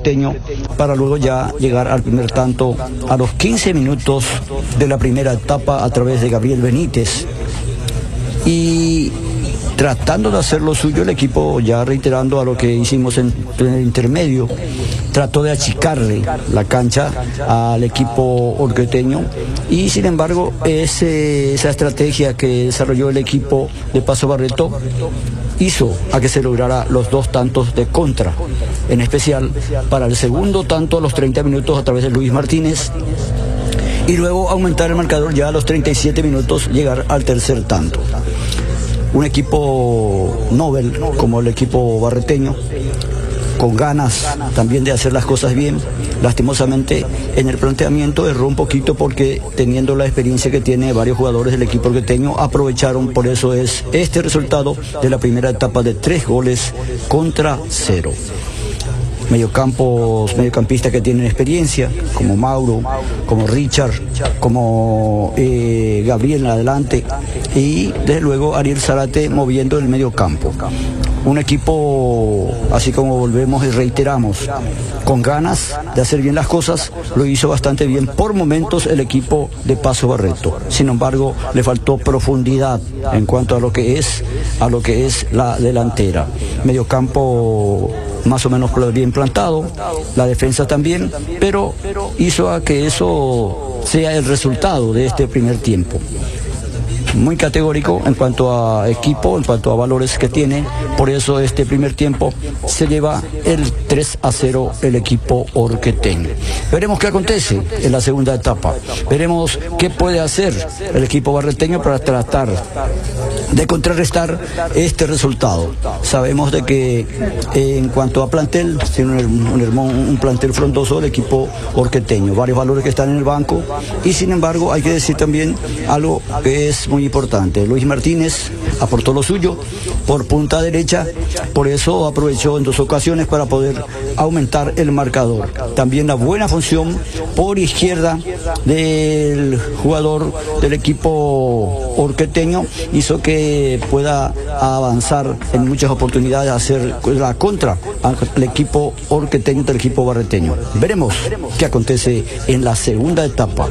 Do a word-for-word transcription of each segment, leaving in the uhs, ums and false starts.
Orqueteño, para luego ya llegar al primer tanto a los quince minutos de la primera etapa a través de Gabriel Benítez. Y tratando de hacer lo suyo, el equipo, ya reiterando a lo que hicimos en, en el intermedio, trató de achicarle la cancha al equipo orqueteño, y sin embargo ese, esa estrategia que desarrolló el equipo de Paso Barreto hizo a que se lograra los dos tantos de contra, en especial para el segundo tanto a los treinta minutos a través de Luis Martínez, y luego aumentar el marcador ya a los treinta y siete minutos, llegar al tercer tanto. Un equipo Nobel como el equipo barreteño, con ganas también de hacer las cosas bien. Lastimosamente en el planteamiento erró un poquito, porque teniendo la experiencia que tiene varios jugadores del equipo orqueteño, aprovecharon. Por eso es este resultado de la primera etapa de tres goles contra cero. Mediocampos, mediocampistas que tienen experiencia, como Mauro, como Richard, como eh, Gabriel en adelante, y desde luego Ariel Zárate moviendo el mediocampo. Un equipo, así como volvemos y reiteramos, con ganas de hacer bien las cosas. Lo hizo bastante bien por momentos el equipo de Paso Barreto. Sin embargo, le faltó profundidad en cuanto a lo que es, a lo que es la delantera. Mediocampo más o menos bien plantado, la defensa también, pero hizo a que eso sea el resultado de este primer tiempo. Muy categórico en cuanto a equipo, en cuanto a valores que tiene. Por eso este primer tiempo se lleva el tres a cero el equipo orqueteño. Veremos qué acontece en la segunda etapa. Veremos qué puede hacer el equipo barreteño para tratar de contrarrestar este resultado. Sabemos de que eh, en cuanto a plantel, tiene un, un, un plantel frondoso el equipo orqueteño, varios valores que están en el banco, y sin embargo hay que decir también algo que es muy importante. Luis Martínez aportó lo suyo por punta derecha, por eso aprovechó en dos ocasiones para poder aumentar el marcador. También la buena función por izquierda del jugador del equipo orqueteño hizo que pueda avanzar en muchas oportunidades, hacer la contra al equipo orqueteño del equipo barreteño. Veremos qué acontece en la segunda etapa.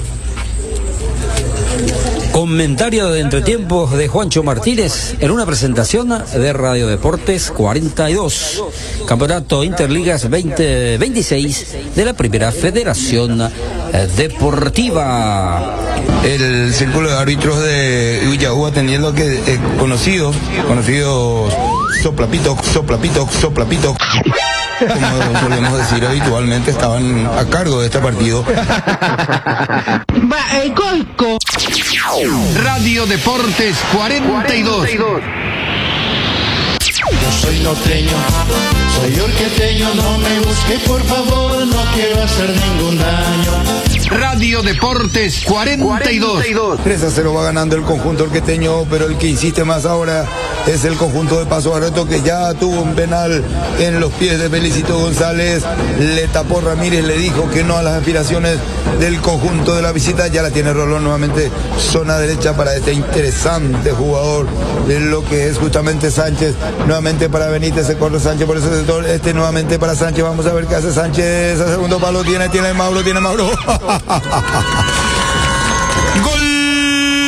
Comentario de entretiempos de Juancho Martínez en una presentación de Radio Deportes cuarenta y dos, Campeonato Interligas veinte veintiséis de la Primera Federación Deportiva. El círculo de árbitros de Villaú, atendiendo que eh, conocidos, conocidos soplapitos, soplapitos, soplapitos, como solemos decir habitualmente, estaban a cargo de este partido. Radio Deportes cuarenta y dos. Yo soy norteño, soy orqueteño, no me busque por favor, no quiero hacer ningún daño. Radio Deportes cuarenta y dos. tres a cero va ganando el conjunto orqueteño, pero el que insiste más ahora es el conjunto de Paso Barreto, que ya tuvo un penal en los pies de Felicito González. Le tapó Ramírez, le dijo que no a las aspiraciones del conjunto de la visita. Ya la tiene Rolón nuevamente, zona derecha para este interesante jugador, de lo que es justamente Sánchez. Nuevamente para Benítez, se corre Sánchez por ese sector, este nuevamente para Sánchez. Vamos a ver qué hace Sánchez. A segundo palo tiene, tiene Mauro, tiene Mauro.